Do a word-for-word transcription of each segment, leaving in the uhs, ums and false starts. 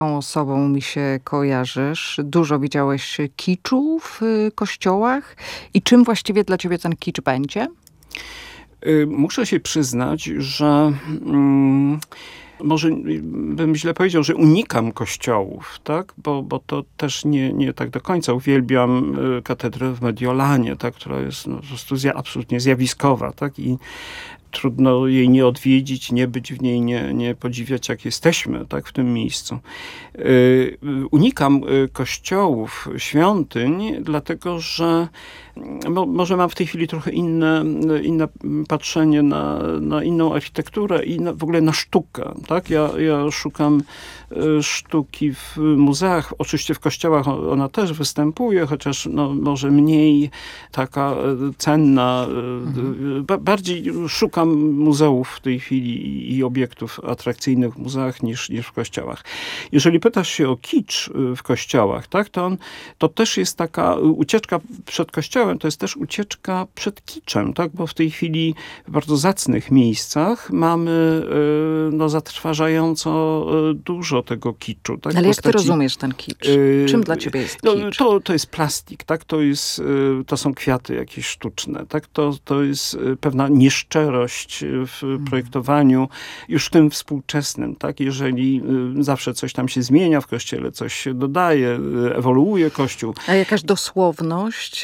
osobą mi się kojarzysz. Dużo widziałeś kiczu w kościołach. I czym właściwie dla ciebie ten kicz będzie? Muszę się przyznać, że mm, może bym źle powiedział, że unikam kościołów, tak? Bo, bo to też nie, nie tak do końca. Uwielbiam katedrę w Mediolanie, tak? Która jest no, po prostu zja- absolutnie zjawiskowa, tak? I trudno jej nie odwiedzić, nie być w niej, nie, nie podziwiać, jak jesteśmy, tak, w tym miejscu. Yy, unikam kościołów, świątyń, dlatego że mo, może mam w tej chwili trochę inne, inne patrzenie na, na inną architekturę i na, w ogóle na sztukę, tak? Ja, ja szukam sztuki w muzeach. Oczywiście w kościołach ona też występuje, chociaż no, może mniej taka cenna. Mhm. Ba, bardziej szukam muzeów w tej chwili i obiektów atrakcyjnych w muzeach niż, niż w kościołach. Jeżeli pytasz się o kicz w kościołach, tak, to, on, to też jest taka ucieczka przed kościołem, to jest też ucieczka przed kiczem, tak, bo w tej chwili w bardzo zacnych miejscach mamy no, zatrważająco dużo tego kiczu. Tak, ale jak postaci, ty rozumiesz ten kicz? Czym dla ciebie jest no, kicz? to, to jest plastik, tak, to, jest, to są kwiaty jakieś sztuczne, tak, to, to jest pewna nieszczerość w projektowaniu, już tym współczesnym, tak? Jeżeli zawsze coś tam się zmienia w kościele, coś się dodaje, ewoluuje kościół. A jakaś dosłowność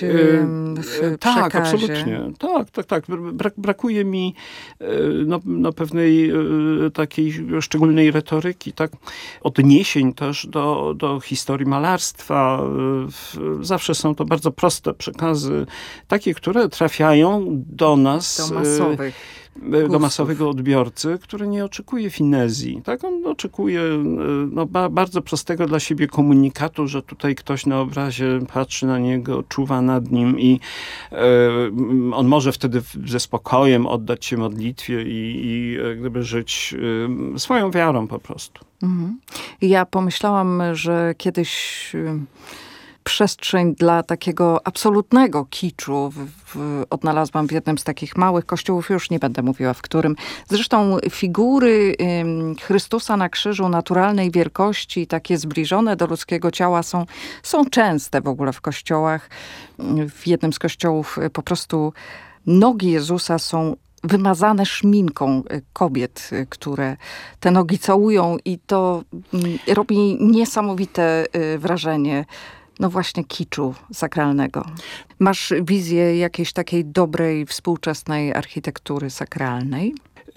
w Tak, przekazie? absolutnie. Tak, tak, tak. Brak, brakuje mi no, no, pewnej takiej szczególnej retoryki, tak? Odniesień też do, do historii malarstwa. Zawsze są to bardzo proste przekazy, takie, które trafiają do nas. Do masowych. Do masowego odbiorcy, który nie oczekuje finezji. Tak? On oczekuje no, ba- bardzo prostego dla siebie komunikatu, że tutaj ktoś na obrazie patrzy na niego, czuwa nad nim i e, on może wtedy ze spokojem oddać się modlitwie i, i gdyby żyć e, swoją wiarą po prostu. Mhm. Ja pomyślałam, że kiedyś przestrzeń dla takiego absolutnego kiczu w, w, odnalazłam w jednym z takich małych kościołów, już nie będę mówiła w którym. Zresztą figury ym, Chrystusa na krzyżu naturalnej wielkości, takie zbliżone do ludzkiego ciała są, są częste w ogóle w kościołach. W jednym z kościołów po prostu nogi Jezusa są wymazane szminką kobiet, które te nogi całują i to robi niesamowite wrażenie. No właśnie kiczu sakralnego. Masz wizję jakiejś takiej dobrej, współczesnej architektury sakralnej?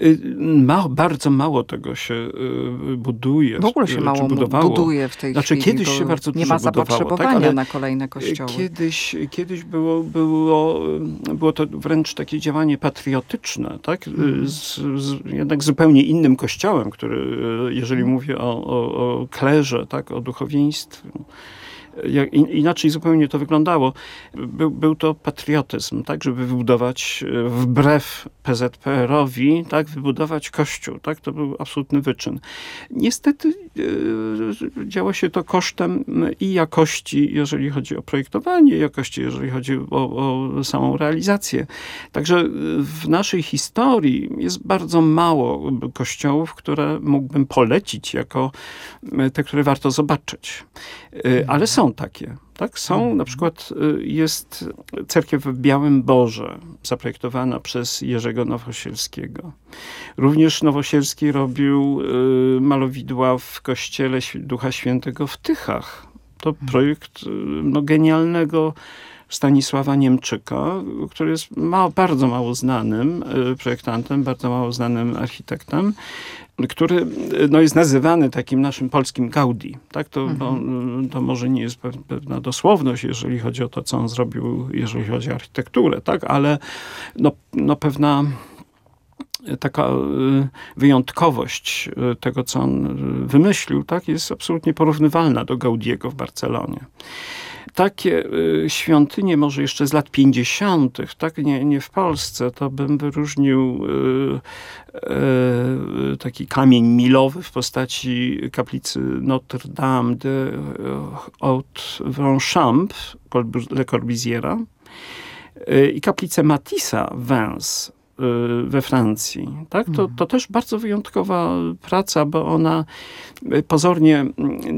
Ma, bardzo mało tego się buduje. W ogóle się mało budowało. buduje w tej znaczy, chwili. Kiedyś się bardzo nie dużo ma zapotrzebowania budowało, tak? na kolejne kościoły. Kiedyś, kiedyś było, było, było to wręcz takie działanie patriotyczne, tak? Mm. Z, z jednak zupełnie innym kościołem, który, jeżeli mm. mówię o, o, o klerze, tak? O duchowieństwie, inaczej zupełnie to wyglądało. Był, był to patriotyzm, tak, żeby wybudować wbrew P Z P R-owi, tak, wybudować kościół, tak, to był absolutny wyczyn. Niestety e, działo się to kosztem i jakości, jeżeli chodzi o projektowanie, jakości, jeżeli chodzi o, o samą realizację. Także w naszej historii jest bardzo mało kościołów, które mógłbym polecić jako te, które warto zobaczyć. E, ale są takie. Tak, są, na przykład jest cerkiew w Białym Borze, zaprojektowana przez Jerzego Nowosielskiego. Również Nowosielski robił y, malowidła w kościele Ducha Świętego w Tychach. To projekt no, genialnego Stanisława Niemczyka, który jest mało, bardzo mało znanym projektantem, bardzo mało znanym architektem, który no, jest nazywany takim naszym polskim Gaudi. Tak? To, mhm. to, to może nie jest pewna dosłowność, jeżeli chodzi o to, co on zrobił, jeżeli chodzi o architekturę, tak? Ale no, no pewna taka wyjątkowość tego, co on wymyślił, tak? Jest absolutnie porównywalna do Gaudiego w Barcelonie. Takie y, świątynie, może jeszcze z lat pięćdziesiątych, tak, nie, nie w Polsce, to bym wyróżnił y, y, taki kamień milowy w postaci kaplicy Notre Dame de Haute-Vinchamp Le Corbusiera y, i kaplicę Matissa w Vence we Francji. Tak? To, to też bardzo wyjątkowa praca, bo ona pozornie